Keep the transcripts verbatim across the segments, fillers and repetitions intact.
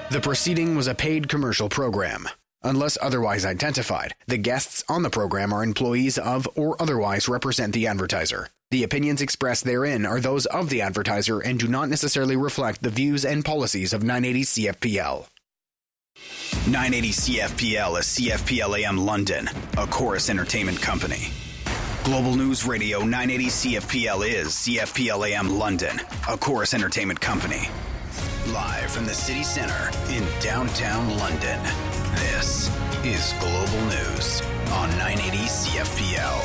The proceeding was a paid commercial program. Unless otherwise identified, the guests on the program are employees of or otherwise represent the advertiser. The opinions expressed therein are those of the advertiser and do not necessarily reflect the views and policies of nine eighty C F P L. nine eighty C F P L is C F P L A M London, a Chorus Entertainment company. Global News Radio nine eighty C F P L is C F P L A M London, a Chorus Entertainment company. Live from the city center in downtown London, this is Global News on nine eighty C F P L.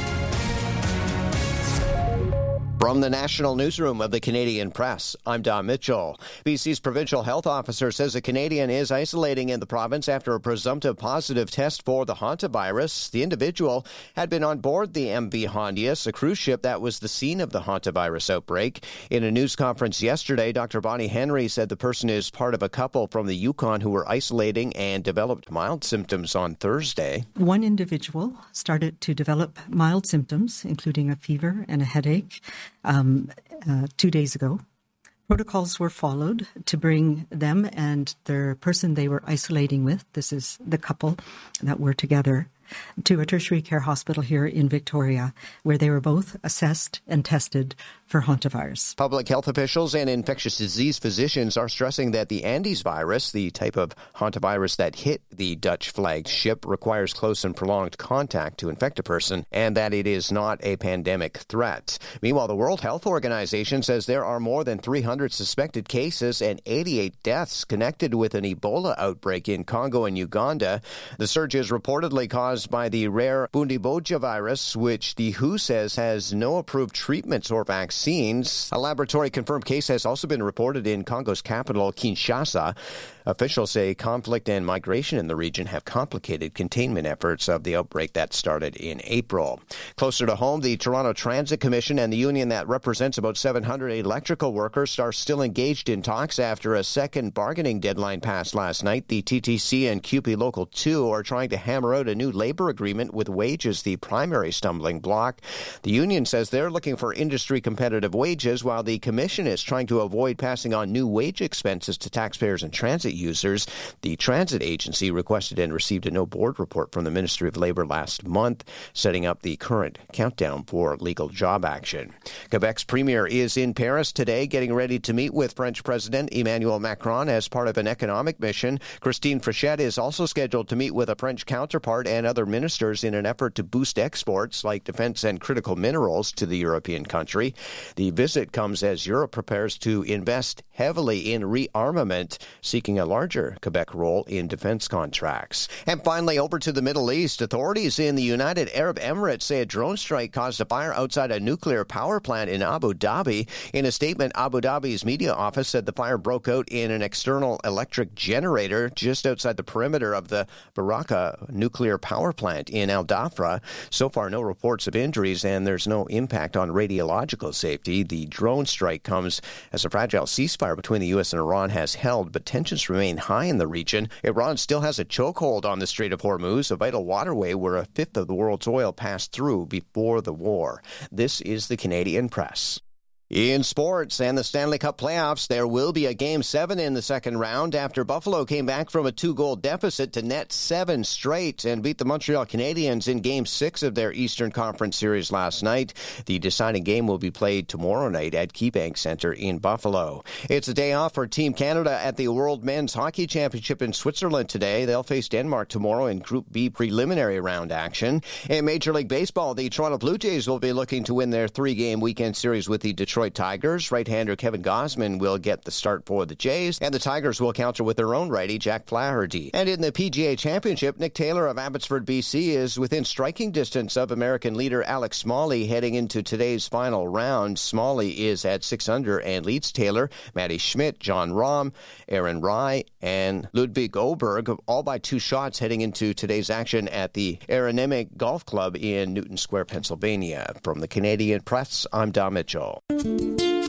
From the National Newsroom of the Canadian Press, I'm Don Mitchell. B C's provincial health officer says a Canadian is isolating in the province after a presumptive positive test for the hantavirus. The individual had been on board the M V Hondius, a cruise ship that was the scene of the hantavirus outbreak. In a news conference yesterday, Doctor Bonnie Henry said the person is part of a couple from the Yukon who were isolating and developed mild symptoms on Thursday. One individual started to develop mild symptoms, including a fever and a headache, Um, uh, two days ago. Protocols were followed to bring them and the person they were isolating with, this is the couple that were together, to a tertiary care hospital here in Victoria, where they were both assessed and tested for hantavirus. Public health officials and infectious disease physicians are stressing that the Andes virus, the type of hantavirus that hit the Dutch-flagged ship, requires close and prolonged contact to infect a person, and that it is not a pandemic threat. Meanwhile, the World Health Organization says there are more than three hundred suspected cases and eighty-eight deaths connected with an Ebola outbreak in Congo and Uganda. The surge is reportedly caused by the rare Bundiboja virus, which the W H O says has no approved treatments or vaccines. A laboratory-confirmed case has also been reported in Congo's capital, Kinshasa. Officials say conflict and migration in the region have complicated containment efforts of the outbreak that started in April. Closer to home, the Toronto Transit Commission and the union that represents about seven hundred electrical workers are still engaged in talks after a second bargaining deadline passed last night. The T T C and C U P E Local two are trying to hammer out a new labor agreement with wages the primary stumbling block. The union says they're looking for industry competitive wages, while the commission is trying to avoid passing on new wage expenses to taxpayers and transit users. The transit agency requested and received a no-board report from the Ministry of Labour last month, setting up the current countdown for legal job action. Quebec's premier is in Paris today, getting ready to meet with French President Emmanuel Macron as part of an economic mission. Christine Frechette is also scheduled to meet with a French counterpart and other ministers in an effort to boost exports like defense and critical minerals to the European country. The visit comes as Europe prepares to invest heavily in rearmament, seeking a larger Quebec role in defense contracts. And finally, over to the Middle East. Authorities in the United Arab Emirates say a drone strike caused a fire outside a nuclear power plant in Abu Dhabi. In a statement, Abu Dhabi's media office said the fire broke out in an external electric generator just outside the perimeter of the Baraka nuclear power plant in Al Dhafra. So far, no reports of injuries, and there's no impact on radiological safety. The drone strike comes as a fragile ceasefire between the U S and Iran has held, but tensions remain high in the region. Iran still has a chokehold on the Strait of Hormuz, a vital waterway where a fifth of the world's oil passed through before the war. This is the Canadian Press. In sports and the Stanley Cup playoffs, there will be a Game seven in the second round after Buffalo came back from a two-goal deficit to net seven straight and beat the Montreal Canadiens in Game six of their Eastern Conference Series last night. The deciding game will be played tomorrow night at KeyBank Center in Buffalo. It's a day off for Team Canada at the World Men's Hockey Championship in Switzerland today. They'll face Denmark tomorrow in Group B preliminary round action. In Major League Baseball, the Toronto Blue Jays will be looking to win their three-game weekend series with the Detroit Tigers. Right-hander Kevin Gausman will get the start for the Jays, and the Tigers will counter with their own righty, Jack Flaherty. And in the P G A Championship, Nick Taylor of Abbotsford, B C is within striking distance of American leader Alex Smalley heading into today's final round. Smalley is at six under and leads Taylor, Matty Schmidt, John Rahm, Aaron Rai, and Ludwig Oberg, all by two shots heading into today's action at the Aronimink Golf Club in Newton Square, Pennsylvania. From the Canadian Press, I'm Don Mitchell.